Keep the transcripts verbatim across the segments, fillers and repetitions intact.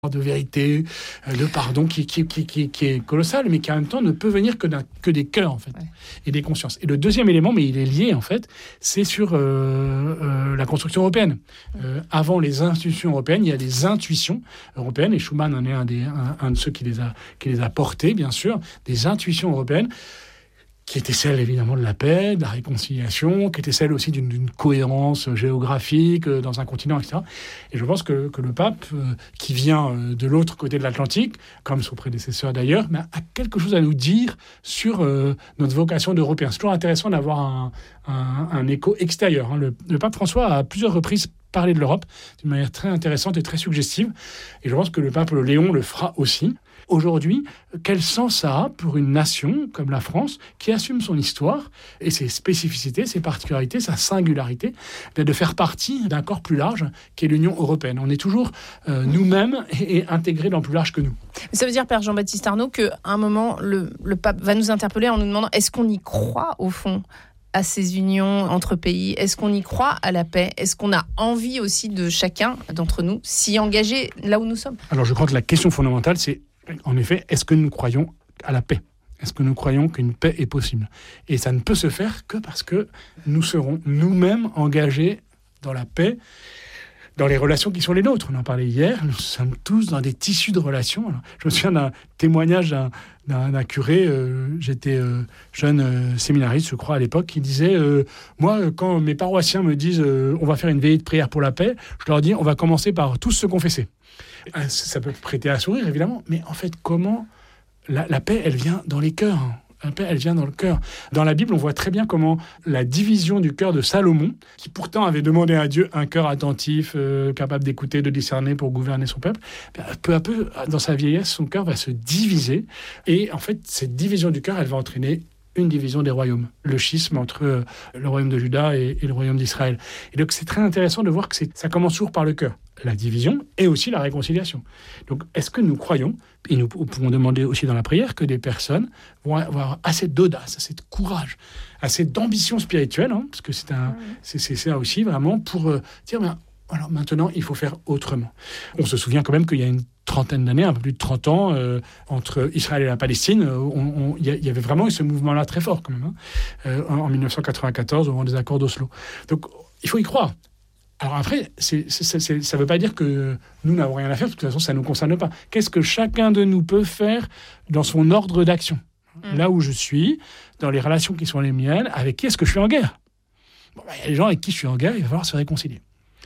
de vérité, de pardon qui, qui, qui, qui, qui est colossal, mais qui en même temps ne peut venir que, d'un, que des cœurs en fait, ouais. et des consciences. Et le deuxième élément, mais il est lié en fait, c'est sur euh, euh, la construction européenne. Euh, avant les institutions européennes, il y a des intuitions européennes, et Schuman en est un, des, un, un de ceux qui les a, qui les a portées, bien sûr, des intuitions européennes, qui était celle évidemment de la paix, de la réconciliation, qui était celle aussi d'une, d'une cohérence géographique euh, dans un continent, et cetera. Et je pense que, que le pape, euh, qui vient euh, de l'autre côté de l'Atlantique, comme son prédécesseur d'ailleurs, mais a quelque chose à nous dire sur euh, notre vocation d'Européens. C'est toujours intéressant d'avoir un, un, un écho extérieur. Hein. Le, le pape François a à plusieurs reprises parlé de l'Europe d'une manière très intéressante et très suggestive. Et je pense que le pape Léon le fera aussi. Aujourd'hui, quel sens ça a pour une nation comme la France qui assume son histoire et ses spécificités, ses particularités, sa singularité, de faire partie d'un corps plus large qui est l'Union européenne. On est toujours euh, nous-mêmes et, et intégrés dans plus large que nous. Ça veut dire, Père Jean-Baptiste Arnaud, qu'à un moment, le, le pape va nous interpeller en nous demandant est-ce qu'on y croit au fond à ces unions entre pays? Est-ce qu'on y croit à la paix? Est-ce qu'on a envie aussi de chacun d'entre nous s'y engager là où nous sommes? Alors je crois que la question fondamentale, c'est en effet, est-ce que nous croyons à la paix ? Est-ce que nous croyons qu'une paix est possible ? Et ça ne peut se faire que parce que nous serons nous-mêmes engagés dans la paix, dans les relations qui sont les nôtres. On en parlait hier, nous sommes tous dans des tissus de relations. Alors, je me souviens d'un témoignage d'un, d'un, d'un curé, euh, j'étais euh, jeune euh, séminariste, je crois, à l'époque, qui disait euh, « Moi, quand mes paroissiens me disent euh, « on va faire une veillée de prière pour la paix », je leur dis « on va commencer par tous se confesser ». Ça peut prêter à sourire, évidemment, mais en fait, comment la, la paix, elle vient dans les cœurs. La paix, elle vient dans le cœur. Dans la Bible, on voit très bien comment la division du cœur de Salomon, qui pourtant avait demandé à Dieu un cœur attentif, euh, capable d'écouter, de discerner pour gouverner son peuple, peu à peu, dans sa vieillesse, son cœur va se diviser. Et en fait, cette division du cœur, elle va entraîner une division des royaumes, le schisme entre euh, le royaume de Juda et, et le royaume d'Israël. Et donc, c'est très intéressant de voir que c'est, ça commence toujours par le cœur, la division et aussi la réconciliation. Donc, est-ce que nous croyons, et nous pouvons demander aussi dans la prière, que des personnes vont avoir assez d'audace, assez de courage, assez d'ambition spirituelle, hein, parce que c'est, un, c'est, c'est ça aussi vraiment pour euh, dire, ben, alors maintenant, il faut faire autrement. On se souvient quand même qu'il y a une trentaine d'années, un peu plus de trente ans, euh, entre Israël et la Palestine, il y, y avait vraiment eu ce mouvement-là très fort quand même, hein, euh, en, en dix-neuf cent quatre-vingt-quatorze, au moment des accords d'Oslo. Donc, il faut y croire. Alors après, c'est, c'est, c'est, ça ne veut pas dire que nous n'avons rien à faire, parce que de toute façon, ça ne nous concerne pas. Qu'est-ce que chacun de nous peut faire dans son ordre d'action ? mmh. Là où je suis, dans les relations qui sont les miennes, avec qui est-ce que je suis en guerre ? Bon, ben, y a des gens avec qui je suis en guerre, il va falloir se réconcilier.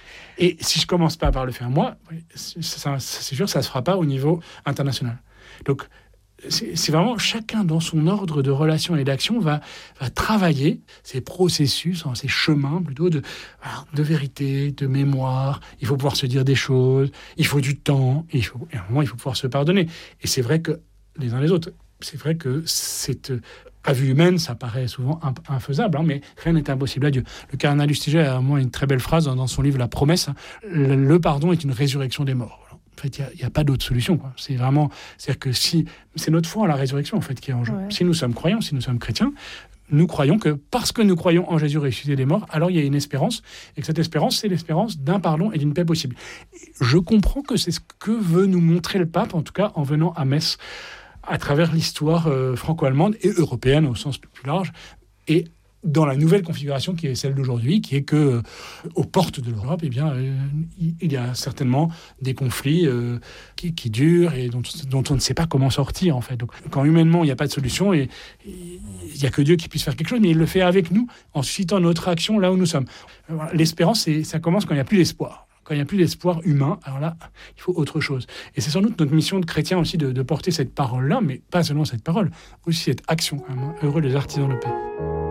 Et si je ne commence pas par le faire moi, c'est, ça, c'est sûr que ça ne se fera pas au niveau international. Donc, c'est, c'est vraiment chacun dans son ordre de relation et d'action va, va travailler ces processus, ces chemins plutôt de, de vérité, de mémoire. Il faut pouvoir se dire des choses, il faut du temps, et, il faut, et à un moment, il faut pouvoir se pardonner. Et c'est vrai que les uns les autres, c'est vrai que c'est... À vue humaine, ça paraît souvent infaisable, hein, mais rien n'est impossible à Dieu. Le cardinal Lustiger a moi une très belle phrase dans, dans son livre La Promesse. Hein, le, le pardon est une résurrection des morts. En fait, il n'y a, a pas d'autre solution, quoi. C'est vraiment, c'est-à-dire que si c'est notre foi à la résurrection en fait qui est en jeu. Ouais. Si nous sommes croyants, si nous sommes chrétiens, nous croyons que parce que nous croyons en Jésus ressuscité des morts, alors il y a une espérance, et que cette espérance, c'est l'espérance d'un pardon et d'une paix possible. Je comprends que c'est ce que veut nous montrer le pape, en tout cas en venant à Metz, à travers l'histoire euh, franco-allemande et européenne au sens plus large, et dans la nouvelle configuration qui est celle d'aujourd'hui, qui est que euh, aux portes de l'Europe, eh bien, euh, il y a certainement des conflits euh, qui, qui durent et dont, dont on ne sait pas comment sortir en fait. Donc, quand humainement il n'y a pas de solution, et il n'y a que Dieu qui puisse faire quelque chose, mais il le fait avec nous en suscitant notre action là où nous sommes. Voilà, l'espérance, c'est, ça commence quand il n'y a plus d'espoir. Quand il n'y a plus d'espoir humain, alors là, il faut autre chose. Et c'est sans doute notre mission de chrétien aussi de, de porter cette parole-là, mais pas seulement cette parole, aussi cette action, quand même. Heureux les artisans de paix.